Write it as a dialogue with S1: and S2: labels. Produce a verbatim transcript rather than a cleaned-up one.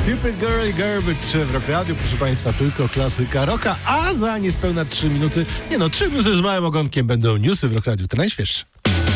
S1: Stupid Girl i Garbage w Rock Radio, proszę Państwa, tylko klasyka rocka, a za niespełna trzy minuty, nie no, trzy minuty z małym ogonkiem będą newsy w Rock Radio, te najświeższe.